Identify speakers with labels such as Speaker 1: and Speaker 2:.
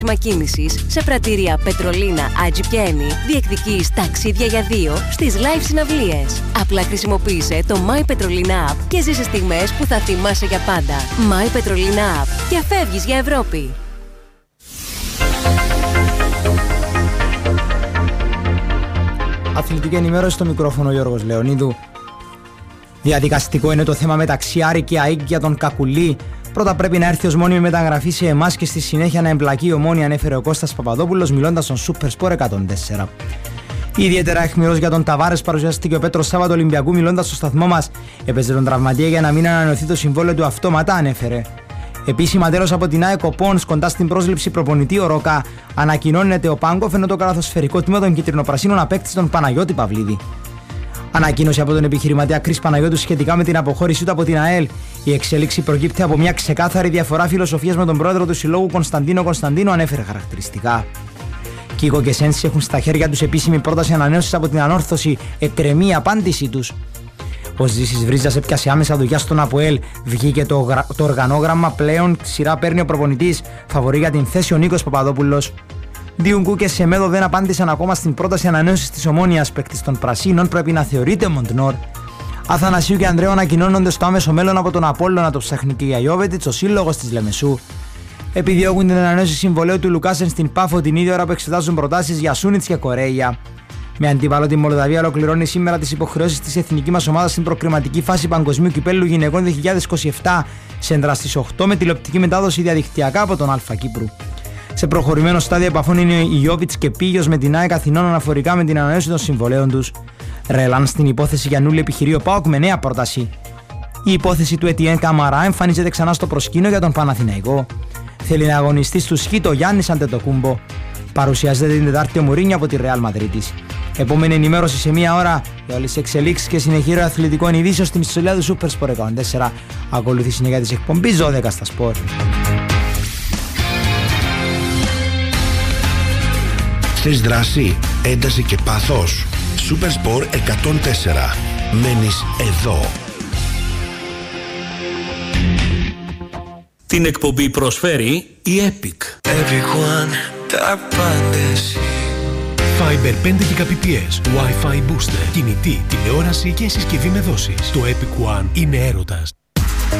Speaker 1: κίνησης σε πρατήρια Πετρολίνα, Άτζι και Έμι, διεκδικείς ταξίδια για 2 στις live συναυλίες. Απλά χρησιμοποίησε το My Petrolina App και ζήσε στιγμές που θα θυμάσαι για πάντα. My Petrolina App και φεύγεις για Ευρώπη.
Speaker 2: Αθλητική ενημέρωση στο μικρόφωνο Γιώργος Λεωνίδου. Διαδικαστικό είναι το θέμα μεταξύ Άρη και ΑΕΚ για τον Κακουλή. Πρώτα πρέπει να έρθει ως μόνιμη μεταγραφή σε εμάς και στη συνέχεια να εμπλακεί η Ομόνοια, ανέφερε ο Κώστας Παπαδόπουλος μιλώντας στον Super Sport 104. Ιδιαίτερα αιχμηρός για τον Ταβάρες παρουσιάστηκε ο Πέτρος Σάββατο Ολυμπιακού μιλώντας στο σταθμό μας. Έπαιζε τον τραυματία για να μην ανανεωθεί το συμβόλαιο του αυτόματα, ανέφερε. Επίσημα τέλος από την ΑΕΚ ο Πόνς κοντά στην πρόσληψη προπονητή ο Ρόκα. Ανακοινώνεται ο Πάγκοφ ενώ το καλαθοσφαιρικό τμήμα των κυτρινοπρασίνων απέκτησε τον Παναγιώτη Παυλίδη. Ανακοίνωση από τον επιχειρηματία Κρίς Παναγιώτου σχετικά με την αποχώρησή του από την ΑΕΛ. Η εξέλιξη προκύπτει από μια ξεκάθαρη διαφορά φιλοσοφίας με τον πρόεδρο του συλλόγου Κωνσταντίνο, ανέφερε χαρακτηριστικά. Κίκο και Σένση έχουν στα χέρια τους επίσημη πρόταση ανανέωσης από την ανόρθωση. Εκκρεμεί η απάντησή τους. Ο Ζήσης Βρίζας έπιασε άμεσα δουλειά στον ΑΠΟΕΛ. Βγήκε το οργανόγραμμα. Πλέον σειρά παίρνει ο προπονητής. Φαβορεί για την θέση ο Νίκος Παπαδόπουλος. Διουνκού και Σεμέδο δεν απάντησαν ακόμα στην πρόταση ανανέωσης της Ομόνοιας. Παίκτης των Πρασίνων πρέπει να θεωρείται Μοντνόρ. Αθανασίου και Ανδρέου ανακοινώνονται στο άμεσο μέλλον από τον Απόλλωνα, το ψάχνει και για Ιώβετιτς, ο σύλλογος της Λεμεσού. Επιδιώκουν την ανανέωση συμβολαίου του Λουκάσεν στην Πάφο την ίδια ώρα που εξετάζουν προτάσεις για Σούνιτς και Κορέια. Με αντίπαλο τη Μολδαβία ολοκληρώνει σήμερα τις υποχρεώσεις της εθνικής μας ομάδας στην προκριματική φάση Παγκοσμίου Κυπέλλου Γυναικών 2027, σέντρα στις 8 με τηλεοπτική μετάδοση διαδικτυακά από τον Α Κύπρου. Σε προχωρημένο στάδιο επαφών είναι η Ιώβιτς και Πίγιος με την ΑΕΚ Αθηνών αναφορικά με την ανανέωση των συμβολέων τους. Ρελάν στην υπόθεση Γιαννούλη επιχειρεί ο ΠΑΟΚ με νέα πρόταση. Η υπόθεση του Ετιέν Καμαρά εμφανίζεται ξανά στο προσκήνιο για τον Παναθηναϊκό. Θέλει να αγωνιστεί στου Χ το Γιάννης Αντετοκούμπο. Παρουσιάζεται την Τετάρτη ο Μουρίνιο από τη Ρεάλ Μαδρίτης. Επόμενη ενημέρωση σε μία ώρα για όλες τις εξελίξεις και συνεχείρω αθλητικών ειδήσεων στην ιστοσελίδα του Super Sport 104. Ακολουθεί συνέχεια της εκπομπής 12 στα Sport.
Speaker 3: Θες δράση, ένταση και πάθος. Super Sport 104. Μένεις εδώ.
Speaker 4: Την εκπομπή προσφέρει η Epic.
Speaker 5: Fiber 5 Gbps, Wi-Fi booster, κινητή, τηλεόραση και συσκευή με δόσεις. Το Epic One είναι έρωτας.